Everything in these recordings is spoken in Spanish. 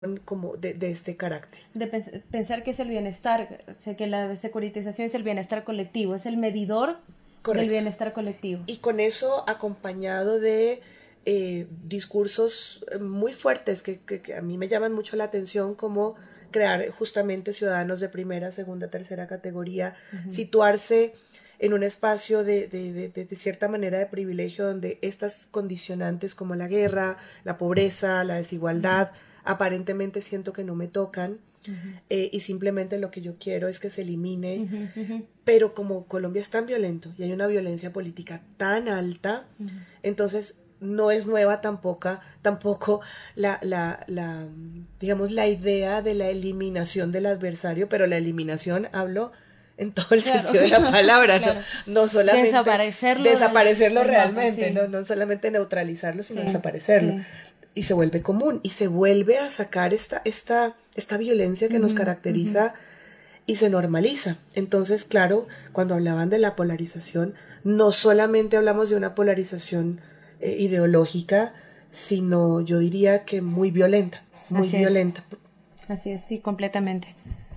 como de este carácter. De pensar que es el bienestar, o sea, que la securitización es el bienestar colectivo, es el medidor del Correcto. bienestar colectivo. Y con eso acompañado de discursos muy fuertes que a mí me llaman mucho la atención, como crear justamente ciudadanos de primera, segunda, tercera categoría, situarse en un espacio de cierta manera de privilegio donde estas condicionantes como la guerra, la pobreza, la desigualdad, aparentemente siento que no me tocan, y simplemente lo que yo quiero es que se elimine, pero como Colombia es tan violento y hay una violencia política tan alta, entonces no es nueva tampoco digamos, la idea de la eliminación del adversario, pero la eliminación hablo en todo el Claro, sentido de la palabra, no, claro. no solamente Desaparecerlo desaparecerlo del mapa, realmente, sí, no solamente neutralizarlo, sino sí, desaparecerlo. sí. Y se vuelve común y se vuelve a sacar esta violencia que nos Ujú, ujú. caracteriza y se normaliza. Entonces, claro, cuando hablaban de la polarización, no solamente hablamos de una polarización ideológica, sino yo diría que muy violenta, muy violenta. Así es, sí, completamente.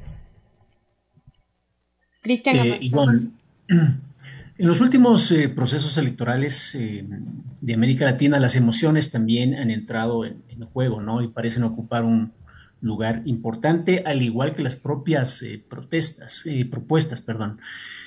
Cristian, avanzamos. Igual, en los últimos procesos electorales de América Latina, las emociones también han entrado en juego, ¿no? Y parecen ocupar un lugar importante, al igual que las propias propuestas, perdón.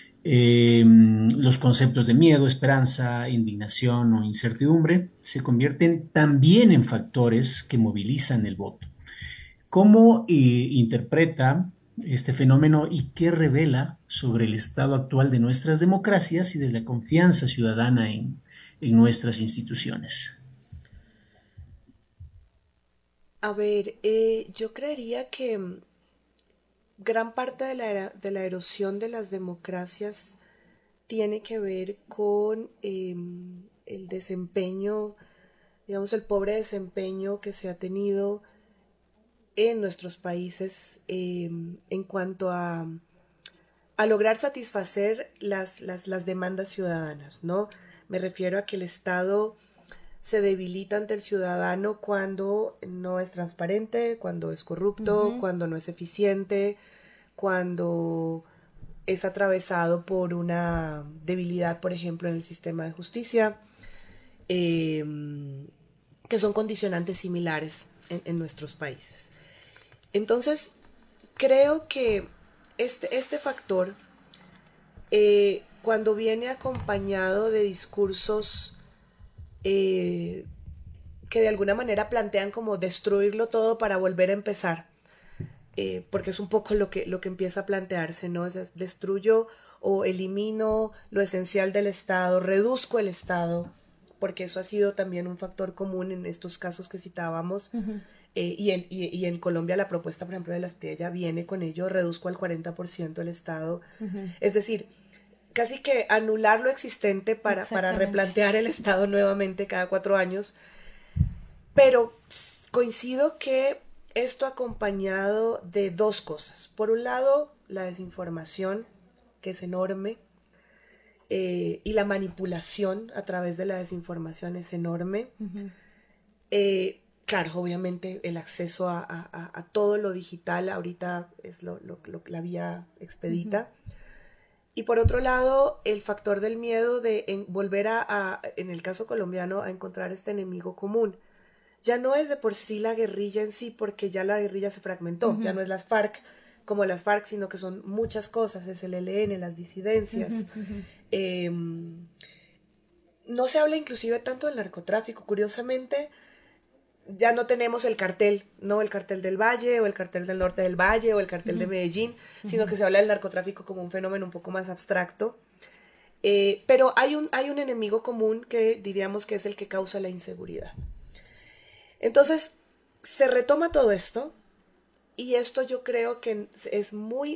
Los conceptos de miedo, esperanza, indignación o incertidumbre se convierten también en factores que movilizan el voto. ¿Cómo interpreta este fenómeno y qué revela sobre el estado actual de nuestras democracias y de la confianza ciudadana en nuestras instituciones? A ver, yo creería que gran parte de la erosión de las democracias tiene que ver con el desempeño, digamos, el pobre desempeño que se ha tenido en nuestros países en cuanto a lograr satisfacer las demandas ciudadanas, ¿no? Me refiero a que el Estado se debilita ante el ciudadano cuando no es transparente, cuando es corrupto, Ujú. cuando no es eficiente, cuando es atravesado por una debilidad, por ejemplo, en el sistema de justicia, eh, que son condicionantes similares en nuestros países. Entonces, creo que este factor, cuando viene acompañado de discursos eh, que de alguna manera plantean como destruirlo todo para volver a empezar, porque es un poco lo que empieza a plantearse, ¿no? Es destruyo o elimino lo esencial del Estado, reduzco el Estado, porque eso ha sido también un factor común en estos casos que citábamos. Y en Colombia la propuesta, por ejemplo, de las Piedras viene con ello, reduzco al 40% el Estado. Es decir, casi que anular lo existente para Exactamente. replantear el Estado nuevamente cada 4 años. Pero coincido que esto acompañado de dos cosas. Por un lado, la desinformación, que es enorme, y la manipulación a través de la desinformación es enorme. Claro, obviamente el acceso a todo lo digital ahorita es la vía expedita. Y por otro lado, el factor del miedo de volver en el caso colombiano, a encontrar este enemigo común. Ya no es de por sí la guerrilla en sí, porque ya la guerrilla se fragmentó, ya no es las FARC como las FARC, sino que son muchas cosas, es el ELN, las disidencias. Eh, no se habla inclusive tanto del narcotráfico, curiosamente, ya no tenemos el cartel, no el cartel del Valle o el cartel del norte del Valle o el cartel de Medellín, sino que se habla del narcotráfico como un fenómeno un poco más abstracto. Pero hay un enemigo común que diríamos que es el que causa la inseguridad. Entonces, se retoma todo esto y esto yo creo que es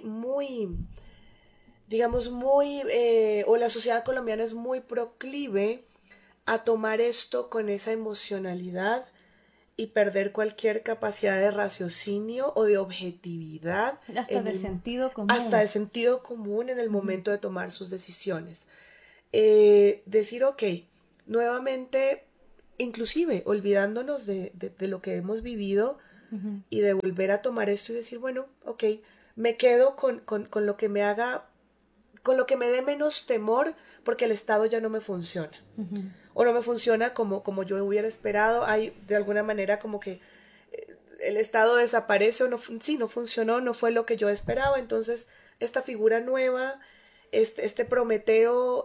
digamos, o la sociedad colombiana es muy proclive a tomar esto con esa emocionalidad y perder cualquier capacidad de raciocinio o de objetividad Hasta de sentido hasta común. de sentido común en el momento de tomar sus decisiones. Decir, ok, nuevamente, inclusive olvidándonos de lo que hemos vivido, y de volver a tomar esto y decir, bueno, ok, me quedo con lo que me haga, con lo que me dé menos temor, porque el Estado ya no me funciona. O no me funciona como yo hubiera esperado. Hay de alguna manera como que el Estado desaparece o no, sí, no funcionó, no fue lo que yo esperaba. Entonces, esta figura nueva, este Prometeo,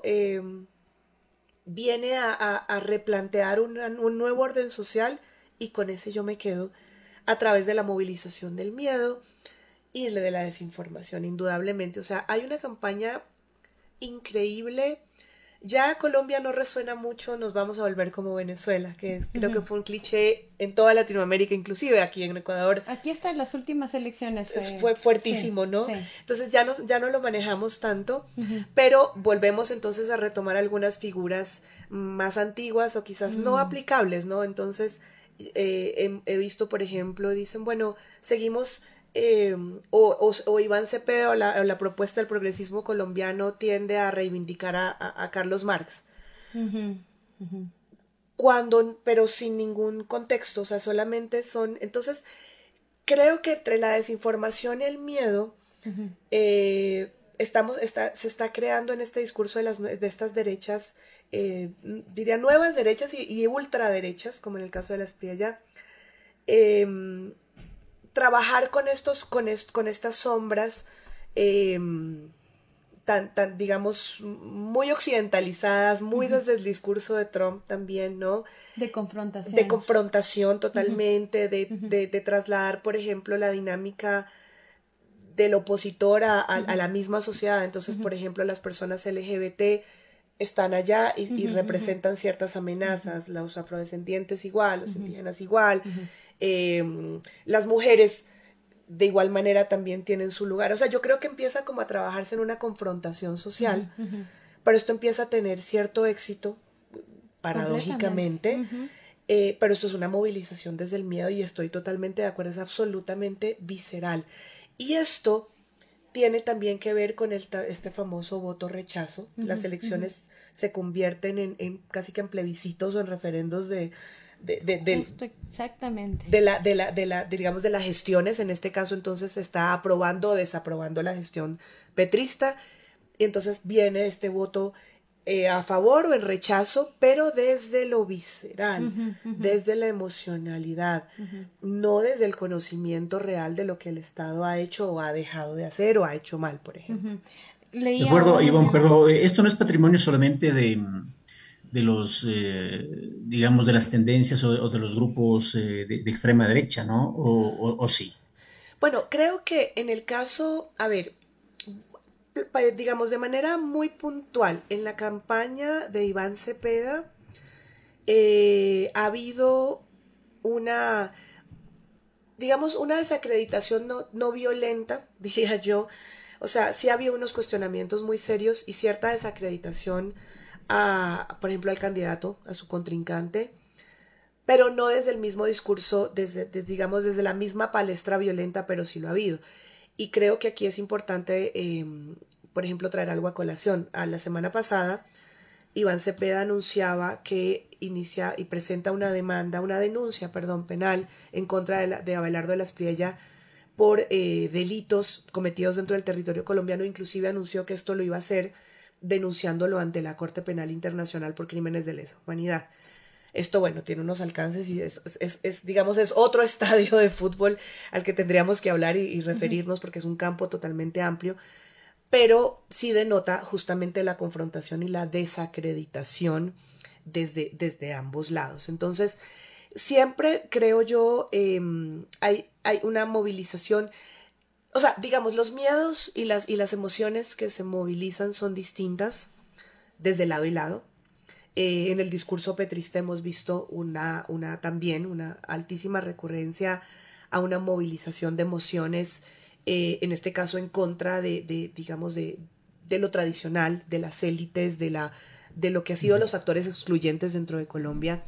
viene a replantear un nuevo orden social, y con ese yo me quedo a través de la movilización del miedo y de la desinformación, indudablemente. O sea, hay una campaña increíble. Ya Colombia no resuena mucho, nos vamos a volver como Venezuela, que creo que fue un cliché en toda Latinoamérica, inclusive aquí en Ecuador. Aquí están las últimas elecciones. Fue Sí, fuertísimo, ¿no? sí. Entonces ya no lo manejamos tanto, pero volvemos entonces a retomar algunas figuras más antiguas o quizás no aplicables, ¿no? Entonces he visto, por ejemplo, dicen, bueno, seguimos, o Iván Cepeda, o la propuesta del progresismo colombiano tiende a reivindicar a Carlos Marx, cuando, pero sin ningún contexto, o sea, solamente son, entonces creo que entre la desinformación y el miedo, se está creando en este discurso de estas derechas, diría nuevas derechas y ultraderechas, como en el caso de la Espriella, eh, trabajar con estas sombras, eh, digamos, muy occidentalizadas, muy desde el discurso de Trump también, ¿no? De De confrontación. confrontación totalmente, de trasladar, por ejemplo, la dinámica del opositor a la misma sociedad. Entonces, por ejemplo, las personas LGBT están allá y representan ciertas amenazas, los afrodescendientes igual, los indígenas igual, las mujeres de igual manera también tienen su lugar. O sea, yo creo que empieza como a trabajarse en una confrontación social, pero esto empieza a tener cierto éxito, Completamente. paradójicamente, pero esto es una movilización desde el miedo, y estoy totalmente de acuerdo, es absolutamente visceral. Y esto tiene también que ver con este famoso voto rechazo. Las elecciones se convierten en casi que en plebiscitos o en referendos Justo, exactamente. digamos, de las gestiones. En este caso, entonces, se está aprobando o desaprobando la gestión petrista, y entonces viene este voto, a favor o en rechazo, pero desde lo visceral, desde la emocionalidad, no desde el conocimiento real de lo que el Estado ha hecho o ha dejado de hacer o ha hecho mal, por ejemplo. De Leía acuerdo, Ivonne, un... pero esto no es patrimonio solamente de los, digamos, de las tendencias o de los grupos de extrema derecha, ¿no? O sí. Bueno, creo que en el caso, a ver, digamos de manera muy puntual, en la campaña de Iván Cepeda, ha habido una, digamos, una desacreditación no violenta, diría yo. O sea, sí había unos cuestionamientos muy serios y cierta desacreditación por ejemplo, al candidato, a su contrincante, pero no desde el mismo discurso, digamos, desde la misma palestra violenta, pero sí lo ha habido. Y creo que aquí es importante, por ejemplo, traer algo a colación. A la semana pasada, Iván Cepeda anunciaba que inicia y presenta una denuncia, perdón, penal en contra de Abelardo de la Espriella por delitos cometidos dentro del territorio colombiano. Inclusive anunció que esto lo iba a hacer denunciándolo ante la Corte Penal Internacional por crímenes de lesa humanidad. Esto, bueno, tiene unos alcances y digamos, es otro estadio de fútbol al que tendríamos que hablar y referirnos, porque es un campo totalmente amplio, pero sí denota justamente la confrontación y la desacreditación desde ambos lados. Entonces, siempre creo yo, hay una movilización. O sea, digamos, los miedos y las emociones que se movilizan son distintas desde lado y lado. En el discurso petrista hemos visto también una altísima recurrencia a una movilización de emociones, en este caso en contra digamos, de lo tradicional, de las élites, de lo que ha sido los factores excluyentes dentro de Colombia.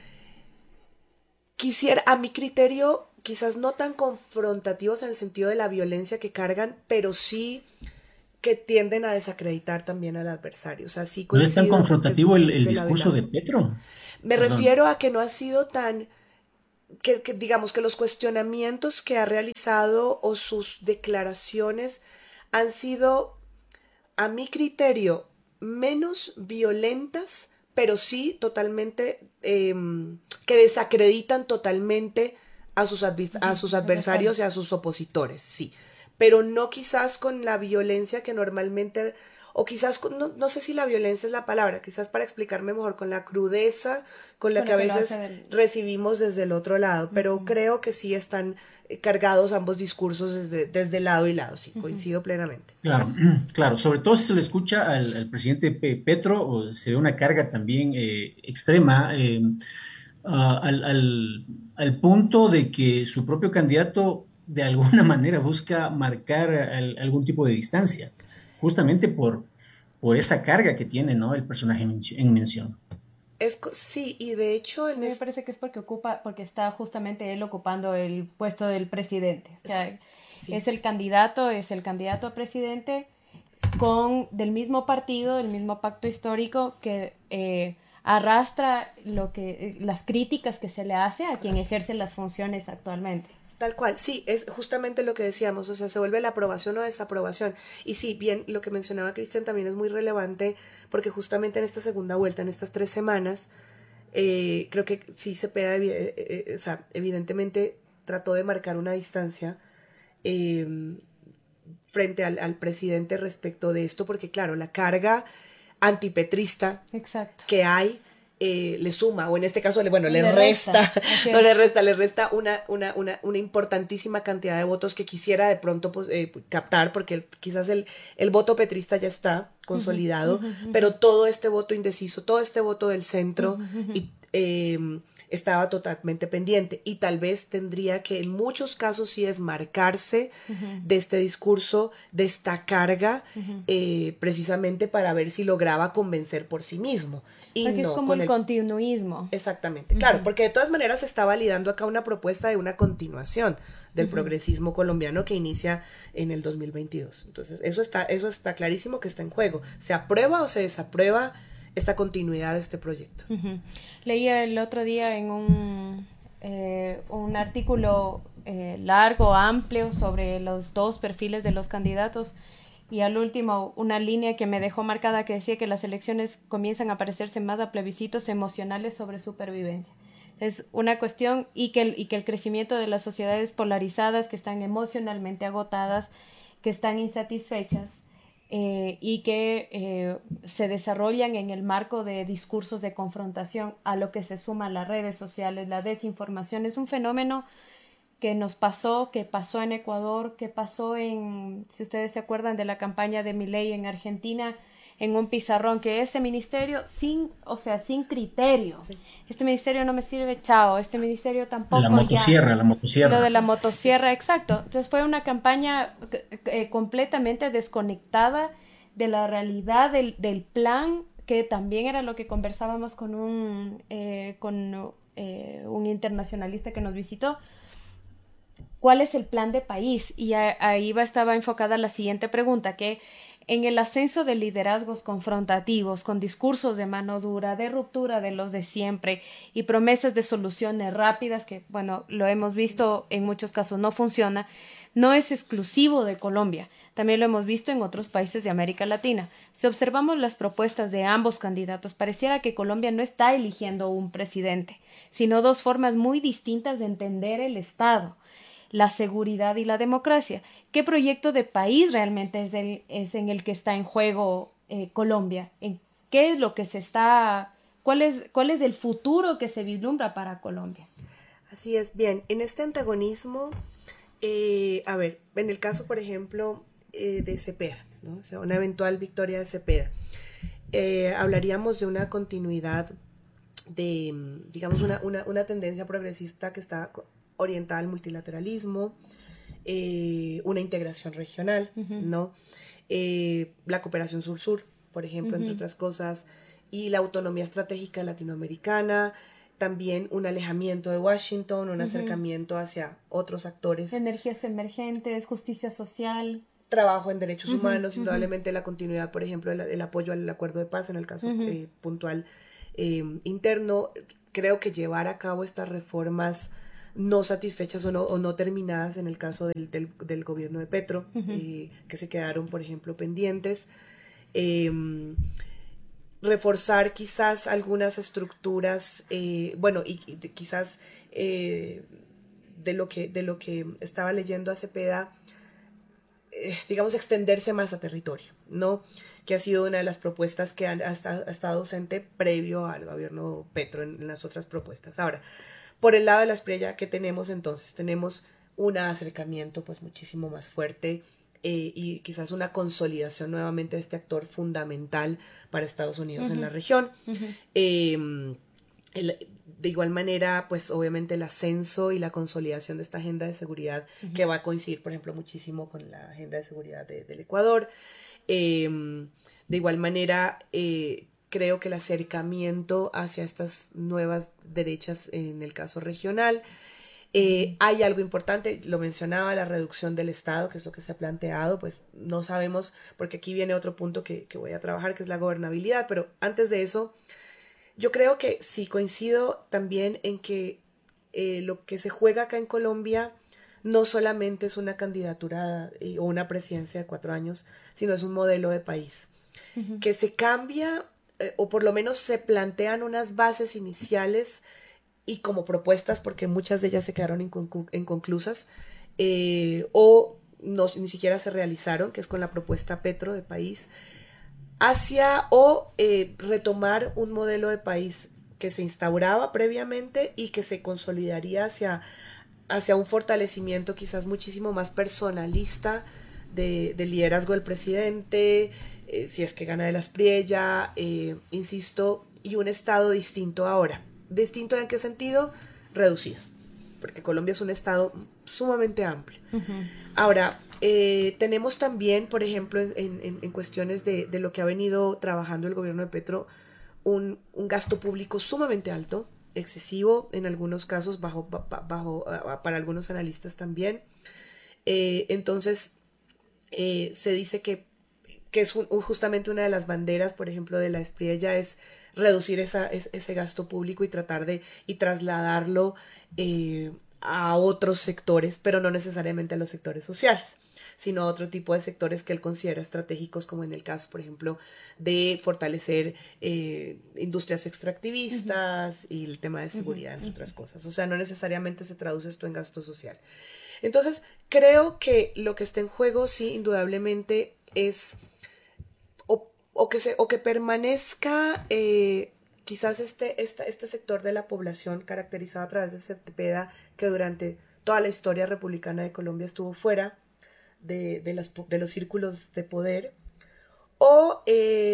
A mi criterio, quizás no tan confrontativos en el sentido de la violencia que cargan, pero sí que tienden a desacreditar también al adversario. O sea, sí ¿No es tan coincido confrontativo el de lado y discurso lado. de Petro? Me Perdón. refiero a que no ha sido tan digamos que los cuestionamientos que ha realizado o sus declaraciones han sido, a mi criterio, menos violentas, pero sí totalmente, que desacreditan totalmente a sus adversarios y a sus opositores, sí. Pero no quizás con la violencia que normalmente, o quizás, no sé si la violencia es la palabra, quizás para explicarme mejor, con la crudeza con la que a veces recibimos desde el otro lado, pero creo que sí están cargados ambos discursos desde lado y lado, sí, coincido plenamente. Claro, claro, sobre todo si se le escucha al presidente Petro, se ve una carga también extrema, al punto de que su propio candidato de alguna manera busca marcar algún tipo de distancia, justamente por esa carga que tiene, ¿no? El personaje en mención. Sí, y de hecho A mí me parece que es porque está justamente él ocupando el puesto del presidente. O sea, sí. es el candidato a presidente del mismo partido, del mismo pacto histórico que arrastra las críticas que se le hace a quien ejerce las funciones actualmente. Tal cual, sí, es justamente lo que decíamos, o sea, se vuelve la aprobación o desaprobación. Y sí, bien, lo que mencionaba Cristian también es muy relevante porque justamente en esta segunda vuelta, en estas 3 semanas, creo que sí Cepeda, o sea, evidentemente trató de marcar una distancia eh, frente al presidente respecto de esto, porque claro, la carga antipetrista Exacto. que hay le suma, o en este caso, le Le resta, resta. no le resta una importantísima cantidad de votos que quisiera de pronto pues, captar, porque quizás el voto petrista ya está consolidado, pero todo este voto indeciso, todo este voto del centro, y, estaba totalmente pendiente, y tal vez tendría que en muchos casos sí desmarcarse de este discurso, de esta carga, precisamente para ver si lograba convencer por sí mismo. Y Porque es no como con el continuismo. Exactamente, claro, porque de todas maneras se está validando acá una propuesta de una continuación del progresismo colombiano que inicia en el 2022. Entonces, eso está clarísimo que está en juego. ¿Se aprueba o se desaprueba esta continuidad de este proyecto? Leía el otro día en un artículo largo, amplio, sobre los dos perfiles de los candidatos, y al último una línea que me dejó marcada que decía que las elecciones comienzan a parecerse más a plebiscitos emocionales sobre supervivencia. Es una cuestión y que el crecimiento de las sociedades polarizadas, que están emocionalmente agotadas, que están insatisfechas, y que se desarrollan en el marco de discursos de confrontación, a lo que se suman las redes sociales, la desinformación. Es un fenómeno que pasó en Ecuador, que pasó si ustedes se acuerdan de la campaña de Milei en Argentina, en un pizarrón, que ese ministerio sin criterio, sí. Este ministerio no me sirve, chao, este ministerio tampoco, la motosierra. Lo de la motosierra, exacto. Entonces fue una campaña completamente desconectada de la realidad del plan, que también era lo que conversábamos con un internacionalista que nos visitó. ¿Cuál es el plan de país? Y ahí estaba enfocada la siguiente pregunta, que en el ascenso de liderazgos confrontativos, con discursos de mano dura, de ruptura de los de siempre y promesas de soluciones rápidas, que, bueno, lo hemos visto en muchos casos no funciona, no es exclusivo de Colombia. También lo hemos visto en otros países de América Latina. Si observamos las propuestas de ambos candidatos, pareciera que Colombia no está eligiendo un presidente, sino dos formas muy distintas de entender el Estado: la seguridad y la democracia. ¿Qué proyecto de país realmente es en el que está en juego Colombia? ¿En qué es lo que cuál es el futuro que se vislumbra para Colombia? Así es, bien, en este antagonismo, a ver, en el caso, por ejemplo, de Cepeda, ¿no? O sea, una eventual victoria de Cepeda, hablaríamos de una continuidad de, digamos, una tendencia progresista que está orientada al multilateralismo, una integración regional, ¿no? La cooperación sur-sur, por ejemplo, entre otras cosas, y la autonomía estratégica latinoamericana, también un alejamiento de Washington, un acercamiento hacia otros actores. Energías emergentes, justicia social. Trabajo en derechos humanos, indudablemente la continuidad, por ejemplo, el apoyo al acuerdo de paz en el caso puntual interno. Creo que llevar a cabo estas reformas no satisfechas o no terminadas en el caso del gobierno de Petro, que se quedaron, por ejemplo, pendientes. Reforzar quizás algunas estructuras, bueno, y quizás de lo que estaba leyendo a Cepeda, digamos, extenderse más a territorio, ¿no? Que ha sido una de las propuestas que ha estado ausente previo al gobierno Petro en las otras propuestas. Ahora, por el lado de la Espriella, ¿qué tenemos entonces? Tenemos un acercamiento pues muchísimo más fuerte y quizás una consolidación nuevamente de este actor fundamental para Estados Unidos en la región. De igual manera, pues obviamente el ascenso y la consolidación de esta agenda de seguridad que va a coincidir, por ejemplo, muchísimo con la agenda de seguridad del Ecuador. De igual manera, creo que el acercamiento hacia estas nuevas derechas en el caso regional. Hay algo importante, lo mencionaba, la reducción del Estado, que es lo que se ha planteado, pues no sabemos, porque aquí viene otro punto que voy a trabajar, que es la gobernabilidad, pero antes de eso, yo creo que sí coincido también en que lo que se juega acá en Colombia no solamente es una candidatura o una presidencia de 4 años, sino es un modelo de país que se cambia o por lo menos se plantean unas bases iniciales y como propuestas, porque muchas de ellas se quedaron inconclusas o no, ni siquiera se realizaron, que es con la propuesta Petro de país, hacia o retomar un modelo de país que se instauraba previamente y que se consolidaría hacia un fortalecimiento quizás muchísimo más personalista del liderazgo del presidente, si es que gana de la Espriella, insisto, y un Estado distinto ahora. ¿Distinto en qué sentido? Reducido, porque Colombia es un Estado sumamente amplio. Ahora, tenemos también, por ejemplo, en cuestiones de lo que ha venido trabajando el gobierno de Petro, un gasto público sumamente alto, excesivo, en algunos casos, para algunos analistas también. Entonces, se dice que es justamente una de las banderas, por ejemplo, de la Espriella, es reducir ese gasto público y tratar y trasladarlo a otros sectores, pero no necesariamente a los sectores sociales, sino a otro tipo de sectores que él considera estratégicos, como en el caso, por ejemplo, de fortalecer industrias extractivistas y el tema de seguridad, entre otras cosas. O sea, no necesariamente se traduce esto en gasto social. Entonces, creo que lo que está en juego, sí, indudablemente, es o que permanezca quizás este sector de la población caracterizado a través de Cepeda, que durante toda la historia republicana de Colombia estuvo fuera de los círculos de poder, o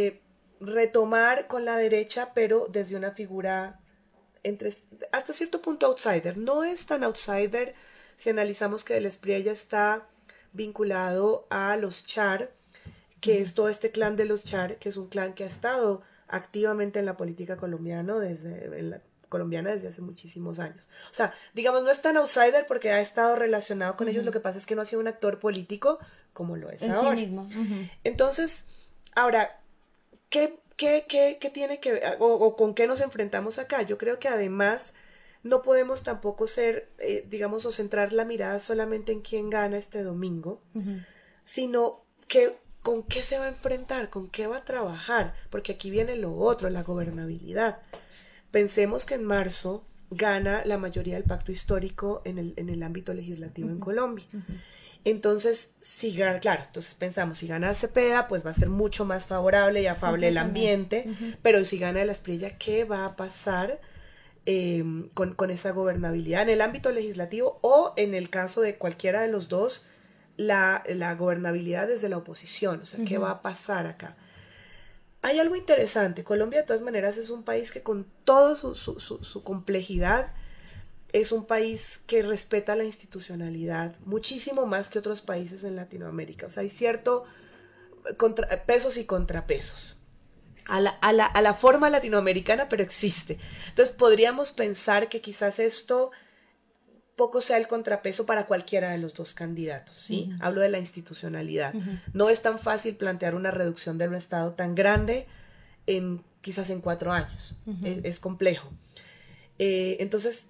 retomar con la derecha, pero desde una figura hasta cierto punto outsider. No es tan outsider si analizamos que el Espriella está vinculado a los Char, que es todo este clan de los Char, que es un clan que ha estado activamente en la política colombiana desde hace muchísimos años. O sea, digamos, no es tan outsider porque ha estado relacionado con ellos, lo que pasa es que no ha sido un actor político como lo es ahora. Sí mismo. Entonces, ahora, ¿qué tiene que ver o con qué nos enfrentamos acá? Yo creo que además no podemos tampoco ser, digamos, o centrar la mirada solamente en quién gana este domingo, sino que ¿con qué se va a enfrentar? ¿Con qué va a trabajar? Porque aquí viene lo otro, la gobernabilidad. Pensemos que en marzo gana la mayoría del pacto histórico en el ámbito legislativo en Colombia. Entonces, si gana, claro, entonces pensamos, si gana Cepeda, pues va a ser mucho más favorable y afable el ambiente, pero si gana la Espriella, ¿qué va a pasar con esa gobernabilidad en el ámbito legislativo o en el caso de cualquiera de los dos? La gobernabilidad desde la oposición, o sea, ¿qué va a pasar acá? Hay algo interesante, Colombia de todas maneras es un país que con toda su complejidad es un país que respeta la institucionalidad muchísimo más que otros países en Latinoamérica, o sea, hay cierto pesos y contrapesos a la forma latinoamericana, pero existe. Entonces podríamos pensar que quizás esto poco sea el contrapeso para cualquiera de los dos candidatos, ¿sí? Hablo de la institucionalidad. No es tan fácil plantear una reducción del Estado tan grande quizás en 4 años. Es complejo. Entonces,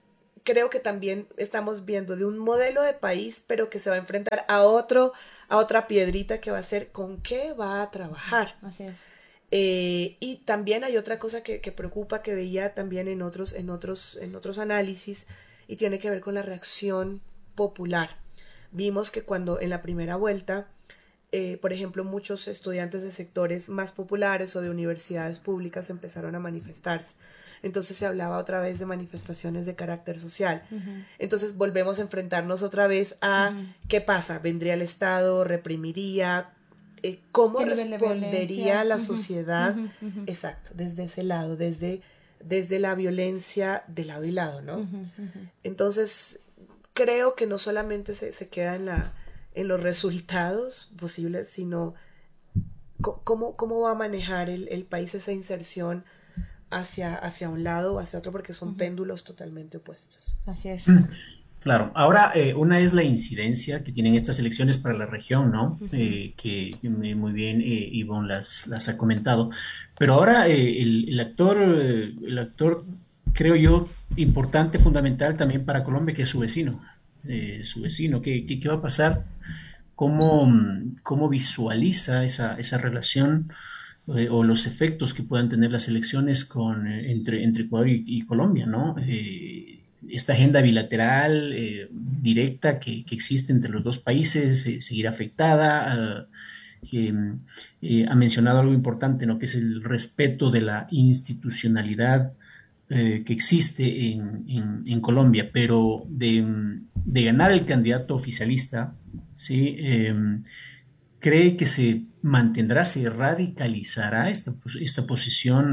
creo que también estamos viendo de un modelo de país, pero que se va a enfrentar a otra piedrita que va a ser con qué va a trabajar. Así es. Y también hay otra cosa que preocupa, que veía también en otros análisis, y tiene que ver con la reacción popular. Vimos que cuando en la primera vuelta, por ejemplo, muchos estudiantes de sectores más populares o de universidades públicas empezaron a manifestarse. Entonces se hablaba otra vez de manifestaciones de carácter social. Entonces volvemos a enfrentarnos otra vez a ¿qué pasa? ¿Vendría el Estado? ¿Reprimiría? ¿Cómo respondería la sociedad? Exacto, desde ese lado, desde la violencia de lado y lado, ¿no? Entonces, creo que no solamente se queda en los resultados posibles, sino cómo va a manejar el país esa inserción hacia un lado o hacia otro, porque son péndulos totalmente opuestos. Así es. Claro, ahora una es la incidencia que tienen estas elecciones para la región, ¿no? Que muy bien Ivonne las ha comentado, pero ahora el actor, creo yo, importante, fundamental también para Colombia, que es su vecino, ¿qué va a pasar? ¿Cómo visualiza esa relación o los efectos que puedan tener las elecciones entre Ecuador y Colombia, ¿no? Esta agenda bilateral directa que existe entre los dos países seguirá afectada. Ha mencionado algo importante, ¿no? Que es el respeto de la institucionalidad que existe en Colombia, pero de ganar el candidato oficialista, ¿sí? ¿Cree que se mantendrá, se radicalizará esta posición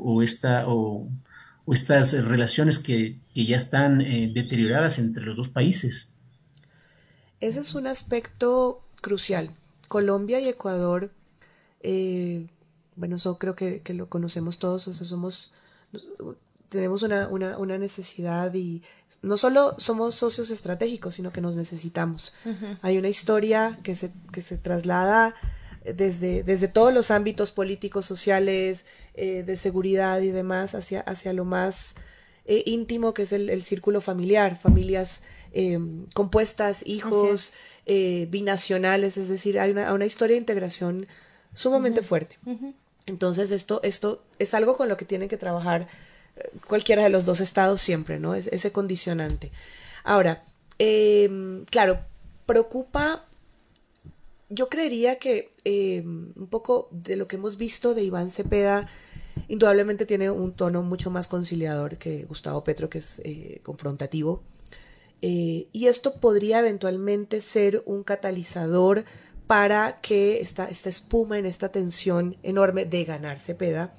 o estas relaciones que ya están deterioradas entre los dos países? Ese es un aspecto crucial. Colombia y Ecuador, bueno, eso creo que lo conocemos todos, o sea, tenemos una necesidad, y no solo somos socios estratégicos, sino que nos necesitamos. Hay una historia que se traslada desde todos los ámbitos políticos, sociales, de seguridad y demás, hacia lo más íntimo, que es el círculo familiar, familias compuestas, hijos binacionales, es decir, hay una historia de integración sumamente fuerte. Entonces esto es algo con lo que tienen que trabajar cualquiera de los dos estados siempre, ¿no? Ese condicionante. Ahora, claro, preocupa. Yo creería que un poco de lo que hemos visto de Iván Cepeda, indudablemente tiene un tono mucho más conciliador que Gustavo Petro, que es confrontativo. Y esto podría eventualmente ser un catalizador para que esta espuma en esta tensión enorme de ganar Cepeda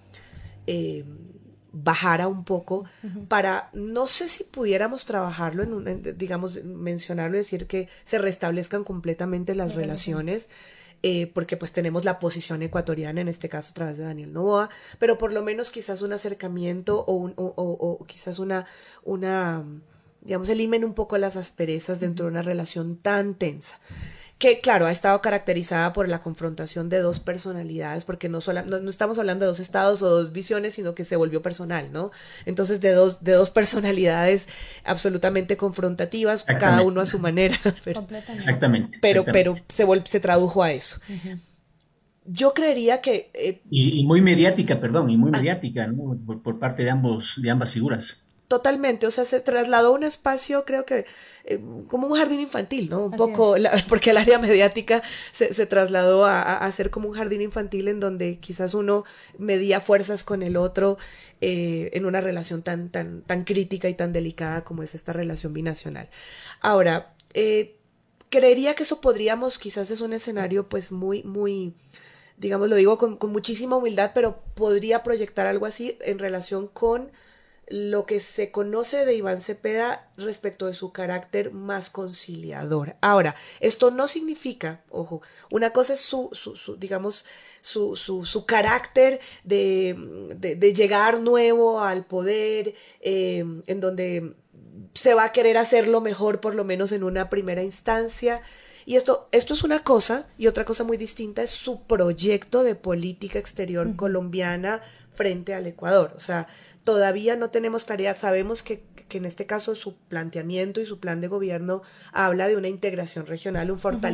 bajara un poco, para, no sé si pudiéramos trabajarlo digamos, mencionarlo y decir que se restablezcan completamente las relaciones, porque pues tenemos la posición ecuatoriana, en este caso a través de Daniel Noboa, pero por lo menos quizás un acercamiento o quizás una digamos, elimen un poco las asperezas dentro de una relación tan tensa, que claro, ha estado caracterizada por la confrontación de dos personalidades, porque no estamos hablando de dos estados o dos visiones, sino que se volvió personal, ¿no? Entonces de dos personalidades absolutamente confrontativas, cada uno a su manera. Exactamente. Pero se tradujo a eso. Yo creería que... y muy mediática, perdón, y muy mediática, ¿no? Por parte de ambas figuras. Totalmente, o sea, se trasladó a un espacio, creo que como un jardín infantil, ¿no? Un poco, porque el área mediática se trasladó a ser como un jardín infantil, en donde quizás uno medía fuerzas con el otro en una relación tan crítica y tan delicada como es esta relación binacional. Ahora, creería que eso quizás es un escenario pues muy, digamos, lo digo con muchísima humildad, pero podría proyectar algo así en relación con lo que se conoce de Iván Cepeda respecto de su carácter más conciliador. Ahora, esto no significa, ojo, una cosa es su carácter de llegar nuevo al poder, en donde se va a querer hacerlo mejor, por lo menos en una primera instancia. Y esto es una cosa, y otra cosa muy distinta es su proyecto de política exterior colombiana frente al Ecuador. O sea, todavía no tenemos claridad. Sabemos que en este caso su planteamiento y su plan de gobierno habla de una integración regional, un fortalecimiento